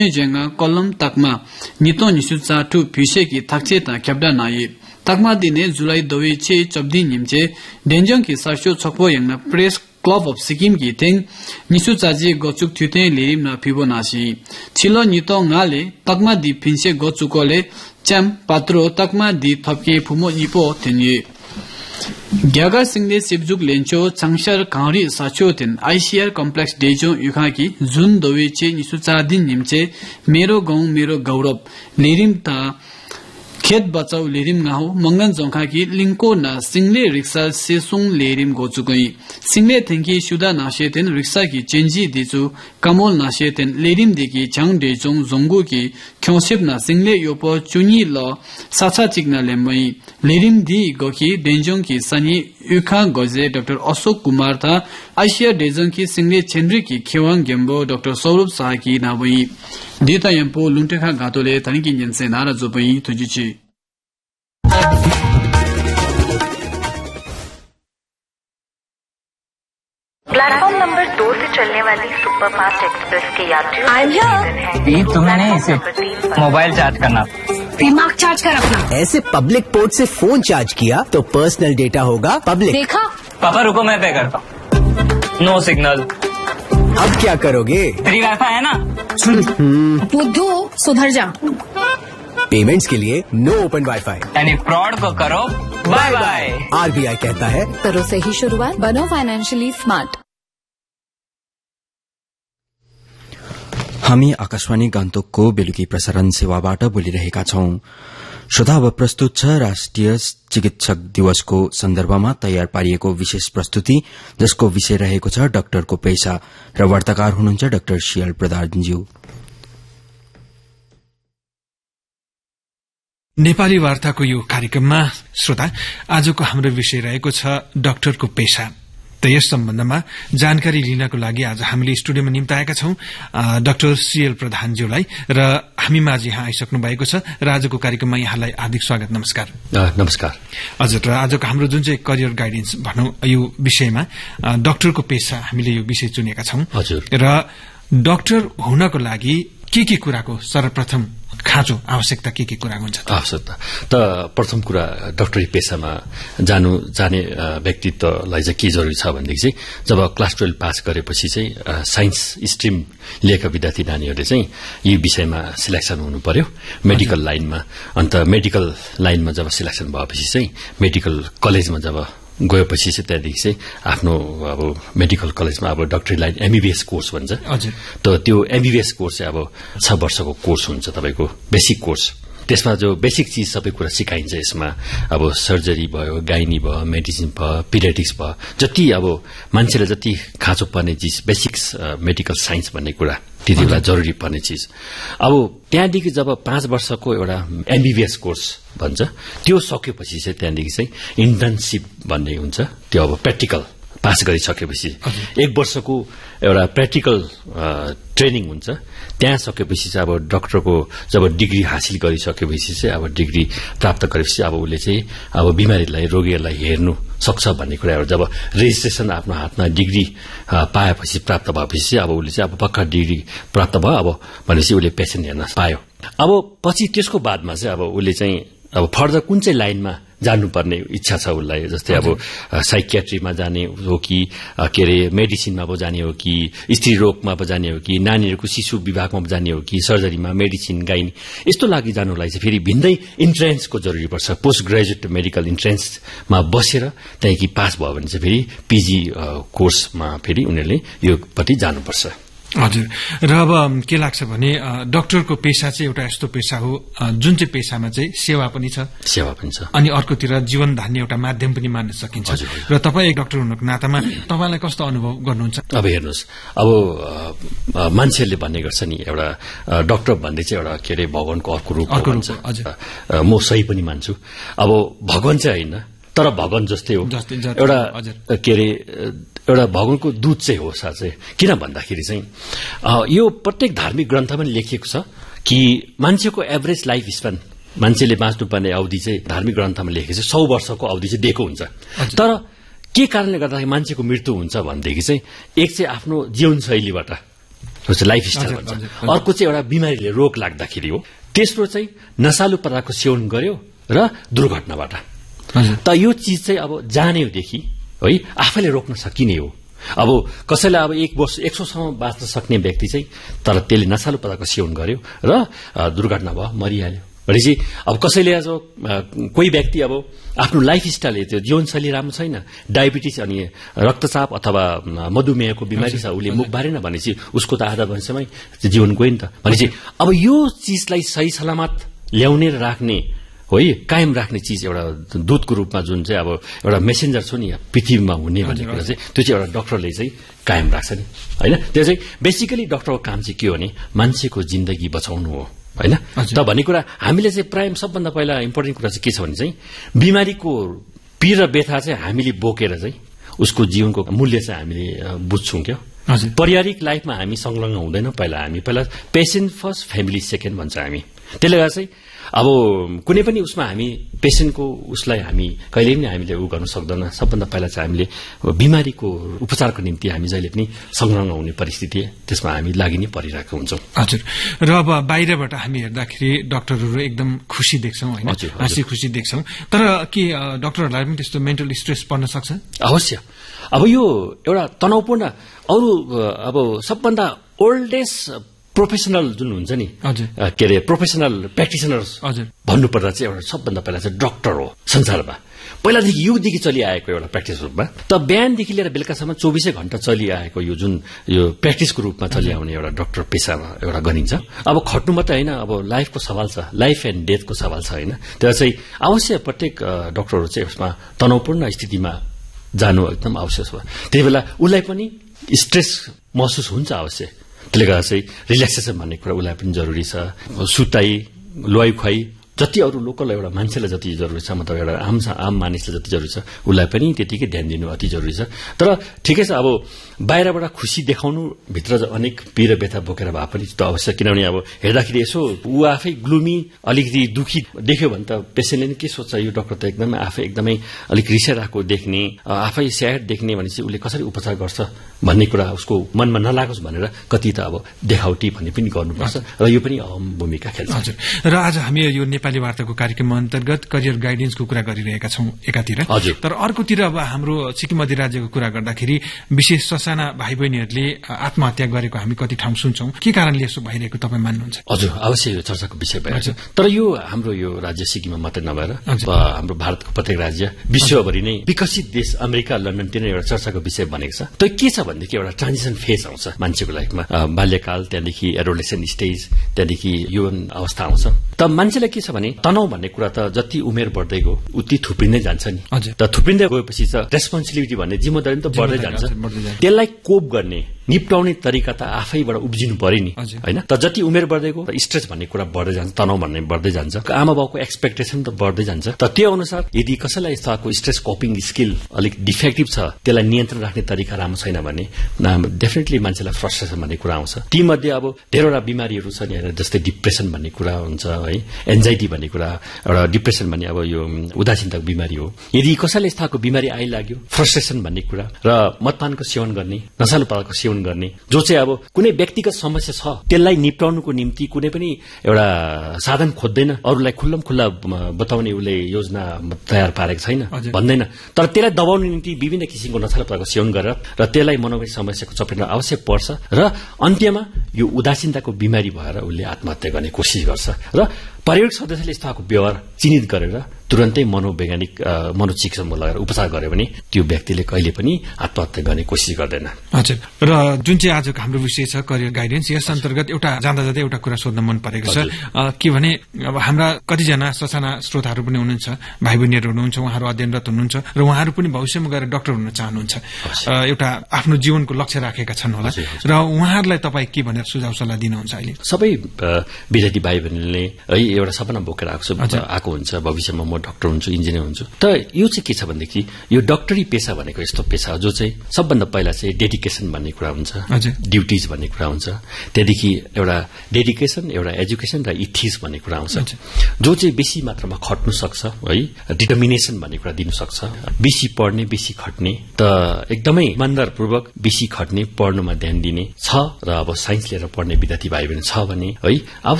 jenga kolom takma nito nisu cha tu phise ki thakche ta kyabda nai takma dine July dowe che chabdi nimche denjong ki sarsho chokpo yangna press Club of Sikkim ki thing nisu chaji gochuk thute lirim na fibonacci chilo nito ngale takma di pinse gochukole cham patro takma di thapke phumo ipo tenye Gyaga Singne Sibjuk Lencho Changshar Kauri Sacho Ten ICR Complex Dejo Yukhaki Jun Doweche Nisucha Din Nimche Mero Gong Mero Gaurab Lirim Ta Khet Bachau Lirim Ngaho Mangan Jongkha ki Lingko na Single Riksha Sesung Lirim Gochukoi Single Thenki Shuda Nasheten Riksha ki Chenji Deju Kamol Nasheten Lirim Deki Chang Dejong Zongo ki Kyongsep na Single Yopo Chunyi Lo Sacha Chikna Lemai Lirim Di Goki Denjong ki Sani Yukha Goze Dr. Ashok Kumar tha Asia Dejong ki Single Chendri ki Khewang Gembo Dr. Saurabh Saha ki Nabui Dita Yampo Luntekha Gatole Thaniki Nyense Nara Zopai Tujichi platform number 2 से चलने वाली superfast express के यात्रियों तुम्हें नहीं इसे mobile charge करना दिमाग charge कर अपना ऐसे पब्लिक पोर्ट से फोन चार्ज किया तो पर्सनल डेटा होगा पब्लिक देखा पापा रुको मैं पे करता हूँ नो सिग्नल अब क्या करोगे फ्री वाईफाई है ना बुद्धू सुधर जा पेमेंट्स के लिए नो ओपन वाईफाई यानी फ्रॉड को करो बाय बाय RBI कहता है करो सही शुरुआत बनो फाइनेंशियली स्मार्ट हामी आकाशवाणी गान्तोकको बेलुकी प्रसारण सेवाबाट बोलिरहेका छौं श्रोता अब प्रस्तुत छ राष्ट्रिय चिकित्सक दिवसको सन्दर्भमा तयार पारिएको विशेष प्रस्तुति जसको विषय रहेको छ डाक्टरको पेशा र वार्ताकार हुनुहुन्छ डाक्टर शियल प्रधानज्यू नेपाली वार्ताको यो कार्यक्रममा श्रोता आजको हाम्रो विषय रहेको छ डाक्टरको पेशा त यस सम्बन्धमा जानकारी लिनको लागि आज हामीले स्टुडियोमा निम्ताएका छौं डाक्टर सीएल प्रधानज्यूलाई र हामीमा आज यहाँ आइसक्नु भएको छ र आजको कार्यक्रममा यहाँलाई हार्दिक स्वागत नमस्कार नमस्कार हजुर र आजको हाम्रो जुन चाहिँ करियर गाइडेन्स भनौं यो विषयमा डाक्टरको पेशा हामीले यो विषय चुनेका छौं हजुर र डाक्टर हुनको लागि के कुराको सर्वप्रथम खाँचो आवश्यकता के कुराको हुन्छ आवश्यकता त प्रथम कुरा डाक्टरी पेशामा जाने व्यक्तित्वलाई चाहिँ के जरुरी छ भनेदेखि चाहिँ जब क्लास 12 पास गरेपछि चाहिँ साइन्स स्ट्रिम लिएका विद्यार्थी नानीहरूले चाहिँ यी विषयमा सिलेक्सन हुनु पर्यो मेडिकल लाइनमा अन्त मेडिकल लाइनमा जब सिलेक्सन भएपछि चाहिँ मेडिकल कलेजमा जब गएपछि चाहिँ त्यहाँदेखि चाहिँ आफ्नो अब मेडिकल कलेजमा अब डाक्टरी लाइन एमबीबीएस कोर्स भन्छ हजुर त त्यो एमबीबीएस कोर्स चाहिँ अब 6 वर्षको कोर्स हुन्छ तपाईको बेसिक कोर्स त्यसमा जो बेसिक चीज सबै कुरा सिकाइन्छ यसमा अब सर्जरी भयो गाइनी भयो मेडिसिन भयो पिडियाट्रिक्स भयो जति अब मान्छेले जति खाँचो पर्ने चीज बेसिक्स मेडिकल साइन्स भन्ने कुरा त्यति बेला जरुरी पर्ने चीज अब त्यहाँदेखि जब 5 वर्षको एउटा एमबीबीएस कोर्स भन्छ त्यो सकेपछि चाहिँ त्यहाँदेखि चाहिँ इन्टर्नशिप भन्ने हुन्छ त्यो अब प्र्याक्टिकल पास गरिसकेपछि 1 वर्षको एउटा प्र्याक्टिकल ट्रेनिङ हुन्छ त्यहाँ सकेपछि चाहिँ अब डाक्टरको जब डिग्री हासिल गरिसकेपछि चाहिँ अब डिग्री प्राप्त गरेपछि अब उसले चाहिँ अब बिमारीलाई रोगीहरूलाई हेर्नु सक्छ भन्ने कुराहरु जब रेजिस्ट्रेसन आफ्नो हातमा डिग्री पाएपछि प्राप्त भएपछि अब उसले चाहिँ अब पक्का डिग्री प्राप्त भयो अब भनेपछि उसले पेशेन्ट हेर्न पायो अब पछि त्यसको बादमा चाहिँ अब उसले चाहिँ अब फर्दर कुन चाहिँ लाइनमा जानुपर्ने इच्छा छ उसलाई जस्तै अब साइकियाट्रीमा जाने हो कि के रे मेडिसिनमा पो जाने हो कि स्त्री रोगमा पो जाने हो कि नानीहरूको शिशु विभागमा पो जाने हो कि सर्जरीमा मेडिसिन गाइनी यस्तो लागि जानुलाई चाहिँ फेरि भिन्दै इन्ट्रेन्सको जरुरी पर्छ पोस्ट ग्रेजुएट मेडिकल इन्ट्रेन्समा बसेर त्यहाँदेखि पास भयो भने चाहिँ फेरि पीजी कोर्समा फेरि उनीहरूले योपट्टि जानुपर्छ हजुर र अब के लाग्छ भने डाक्टरको पेशा चाहिँ एउटा यस्तो पेशा हो जुन चाहिँ पेशामा चाहिँ सेवा पनि छ अनि अर्कोतिर जीवन धान्ने एउटा माध्यम पनि मान्न सकिन्छ र तपाई एक डाक्टर हुनुको नातामा तपाईलाई कस्तो अनुभव गर्नुहुन्छ अब हेर्नुस् अब मान्छेले भन्ने गर्छ नि एउटा डाक्टर भन्ने चाहिँ एउटा के रे भगवानको अर्को रूप भन्छ म सही पनि मान्छु अब भगवान चाहिँ हैन तर भगवान जस्तै हो एउटा के रे एउटा भगवानको दूत चाहिँ हो साँच्चै किन भन्दाखेरि चाहिँ यो प्रत्येक धार्मिक ग्रन्थमा पनि लेखिएको छ कि मान्छेको एभरेज लाइफ स्प्यान मान्छेले बाँच्नुपर्ने अवधि चाहिँ धार्मिक ग्रन्थमा लेखेको छ 100 वर्षको अवधि चाहिँ दिएको हुन्छ तर के कारणले गर्दाखेरि मान्छेको मृत्यु हुन्छ भनेदेखि चाहिँ एक चाहिँ आफ्नो जीवनशैलीबाट लाइफस्टाइल भन्छ। अर्को चाहिँ एउटा बिमारीले रोग लाग्दाखेरि हो। तेस्रो चाहिँ नशालु पदार्थको सेवन गर्यो र दुर्घटनाबाट। त यो चिज चाहिँ अब जान्योदेखि है आफैले रोक्न सकिने हो। अब कसैलाई अब 1 वर्ष 100सम्म बाँच्न सक्ने व्यक्ति चाहिँ तर त्यसले नशालु पदार्थको सेवन गर्यो र दुर्घटना भयो, मरिहाल्यो भनेपछि अब कसैले आज कोही व्यक्ति अब आफ्नो लाइफस्टाइल त्यो जीवनशैली राम्रो छैन, डायबिटिज अनि रक्तचाप अथवा मधुमेहको बिमारी छ, उसले मुख बारेन भनेपछि उसको त आधा वर्षमै जीवन गयो नि त। भनेपछि अब यो चिजलाई सही सलामत ल्याउने र राख्ने है कायम राख्ने चिज एउटा दूतको रूपमा जुन चाहिँ अब एउटा मेसेन्जर छ नि पृथ्वीमा हुने भन्ने कुरा चाहिँ त्यो चाहिँ एउटा डाक्टरले चाहिँ कायम राख्छ नि हैन। त्यो चाहिँ बेसिकली डाक्टरको काम चाहिँ के हो भने मान्छेको जिन्दगी बचाउनु हो हैन। त भन्ने कुरा हामीले चाहिँ प्रायः सबभन्दा पहिला इम्पोर्टेन्ट कुरा चाहिँ के छ भने चाहिँ बिमारीको पीर र व्यथा चाहिँ हामीले बोकेर चाहिँ उसको जीवनको मूल्य चाहिँ हामीले बुझ्छौं क्या। पारिवारिक लाइफमा हामी संलग्न हुँदैनौं। पहिला पेशेन्ट फर्स्ट फ्यामिली सेकेन्ड भन्छ हामी। त्यसले गर्दा चाहिँ अब कुनै पनि उसमा हामी पेशेन्टको उसलाई हामी कहिले पनि हामीले गर्न सक्दैन। सबभन्दा पहिला चाहिँ हामीले बिमारीको उपचारको निम्ति हामी जहिले पनि संलग्न हुने परिस्थिति त्यसमा हामी लागि नै परिरहेको हुन्छौं। हजुर। र अब बाहिरबाट हामी हेर्दाखेरि डाक्टरहरू एकदम खुसी देख्छौं हैन, हाँसी खुसी देख्छौं। तर के डाक्टरहरूलाई पनि त्यस्तो मेन्टल स्ट्रेस पर्न सक्छ? अवश्य। अब यो एउटा तनावपूर्ण अरु अब सबभन्दा ओल्डेस्ट प्रोफेसनल जुन हुन्छ नि के अरे प्रोफेसनल प्र्याक्टिसनर्स भन्नुपर्दा चाहिँ एउटा सबभन्दा पहिला चाहिँ डाक्टर हो संसारमा। पहिलादेखि युगदेखि चलिआएको एउटा प्र्याक्टिस रूपमा त बिहानदेखि लिएर बेलुकासम्म 24 घण्टा चलिआएको यो जुन यो प्र्याक्टिसको रूपमा चलिआउने एउटा डाक्टर पेसामा एउटा गनिन्छ। अब खट्नु मात्रै होइन, अब लाइफको सवाल छ, लाइफ एन्ड डेथको सवाल छ हैन। त्यसलाई चाहिँ अवश्य प्रत्येक डाक्टरहरू चाहिँ यसमा तनावपूर्ण स्थितिमा जानु एकदम आवश्यक छ। त्यही बेला उसलाई पनि स्ट्रेस महसुस हुन्छ अवश्य। त्यसले गर्दा चाहिँ रिल्याक्सेसन भन्ने कुरा उसलाई पनि जरुरी छ। सुताई लुवाई खुवाई जति अरू लोकल एउटा मान्छेलाई जति जरुरी छ, मतलब एउटा आम मानिसलाई जति जरुरी छ उसलाई पनि त्यतिकै ध्यान दिनु अति जरुरी छ। तर ठिकै छ, अब बाहिरबाट खुसी देखाउनु भित्र अनेक पीर व्यथा बोकेर भए पनि त अवश्य। किनभने अब हेर्दाखेरि यसो ऊ आफै ग्लुमी अलिकति दुखी देख्यो भने त पेसेन्टले नि के सोच्छ, यो डाक्टर त एकदमै आफै एकदमै अलिक रिसाइरहेको देख्ने, आफै स्याड देख्ने भनेपछि उसले कसरी उपचार गर्छ भन्ने कुरा उसको मनमा नलागोस् भनेर कति त अब देखावटी भन्ने पनि गर्नुपर्छ र यो पनि अहम भूमिका खेल्छ। हजुर। र आज हामी यो नेपाली वार्ताको कार्यक्रम अन्तर्गत करियर गाइडेन्सको कुरा गरिरहेका छौं एकातिर, तर अर्कोतिर अब हाम्रो सिक्किम अधिराज्यको कुरा गर्दाखेरि विशेष ससाना भाइ बहिनीहरूले आत्महत्या गरेको हामी कति ठाउँ सुन्छौं। के कारणले यसो भइरहेको तपाईँ मान्नुहुन्छ? हजुर, अवश्य यो चर्चाको विषय भइरहेछ। तर यो हाम्रो यो राज्य सिक्किममा मात्रै नभएर हाम्रो भारतको प्रत्येक राज्य विश्वभरि नै विकसित देश अमेरिका लन्डनतिर एउटा चर्चाको विषय बनेको छ। त के छ भनेदेखि एउटा ट्रान्जिसन फेज आउँछ मान्छेको लाइफमा, बाल्यकाल, त्यहाँदेखि एडोलेसेन्ट स्टेज, त्यहाँदेखि यौवन अवस्था आउँछ। त मान्छेलाई के छ भने तनाव भन्ने कुरा त जति उमेर बढ्दै गयो उति थुप्रिँदै जान्छ नि। त थुप्रिँदै गएपछि त रेस्पोन्सिबिलिटी भन्ने जिम्मेदारी त बढ्दै जान्छ। त्यसलाई कोप गर्ने निप्टाउने तरिका त आफैबाट उब्जिनु पर्यो नि हैन। त जति उमेर बढ्दै गयो स्ट्रेस भन्ने कुरा बढ्दै जान्छ, तनाव भन्ने बढ्दै जान्छ, आमा बाउको एक्सपेक्टेसन त बढ्दै जान्छ। त त्यो अनुसार यदि कसैलाई यस्तो स्ट्रेस कोपिङ स्किल अलिक डिफेक्टिभ छ, त्यसलाई नियन्त्रण राख्ने तरिका राम्रो छैन भने डेफिनेटली मान्छेलाई फ्रस्ट्रेसन भन्ने कुरा आउँछ। ती मध्ये अब धेरैवटा बिमारीहरू छन् हैन, जस्तै डिप्रेसन भन्ने कुरा हुन्छ है, एन्जाइटी भन्ने कुरा, एउटा डिप्रेसन भन्ने अब यो उदासीनताको बिमारी हो। यदि कसैले यस्तो बिमारी आइलाग्यो, फ्रस्ट्रेसन भन्ने कुरा र मदपानको सेवन गर्ने, नशालु पदार्थको सेवन गर्ने, जो चाहिँ अब कुनै व्यक्तिगत समस्या छ त्यसलाई निप्टाउनुको निम्ति कुनै पनि एउटा साधन खोज्दैन, अरूलाई खुल्लम खुल्ला बताउने उसले योजना तयार पारेको छैन भन्दैन, तर त्यसलाई दबाउनु निम्ति विभिन्न किसिमको नशालु पदार्थको सेवन गरेर र त्यसलाई मनोवैज्ञानिक समस्याको चपेटमा अवश्य पर्छ र अन्त्यमा यो उदासीनताको बिमारी भएर उसले आत्महत्या गर्ने कोसिस गर्छ। र पारिवारिक सदस्यले यस्तो व्यवहार चिन्हित गरेर तुरन्तै मनोवैज्ञानिक मनोचिकित्सकमा लगेर उपचार गर्यो भने त्यो व्यक्तिले कहिले पनि आत्महत्या गर्ने कोसिस गर्दैन। हजुर। र जुन चाहिँ आजको हाम्रो विषय छ करियर गाइडेन्स, यस अन्तर्गत एउटा जाँदा जाँदै एउटा कुरा सोध्न मन परेको छ के भने अब हाम्रा कतिजना ससाना श्रोताहरू पनि हुनुहुन्छ, भाइ बहिनीहरू हुनुहुन्छ, उहाँहरू अध्ययनरत हुनुहुन्छ र उहाँहरू पनि भविष्यमा गएर डाक्टर हुन चाहनुहुन्छ, एउटा आफ्नो जीवनको लक्ष्य राखेका छन् होला, र उहाँहरूलाई तपाईँ के भनेर सुझाव सल्लाह दिनुहुन्छ? अहिले सबै विद्यार्थी भाइ बहिनीले है एउटा सपना बोकेर आएको हुन्छ भविष्यमा म डाक्टर हुन्छु इन्जिनियर हुन्छु तर यो चाहिँ के छ भनेदेखि यो डक्टरी पेशा भनेको यस्तो पेशा हो जो चाहिँ सबभन्दा पहिला चाहिँ डेडिकेसन भन्ने कुरा हुन्छ ड्युटिज भन्ने कुरा हुन्छ त्यहाँदेखि एउटा डेडिकेसन एउटा एजुकेसन र इथिक्स भन्ने कुरा आउँछ जो चाहिँ बेसी मात्रामा खट्नु सक्छ है डिटर्मिनेसन भन्ने कुरा दिनु सक्छ बेसी पढ्ने बेसी खट्ने त एकदमै इमानदारपूर्वक बेसी खट्ने पढ्नुमा ध्यान दिने छ र अब साइन्स लिएर पढ्ने विद्यार्थी भाइ बहिनी छ भने है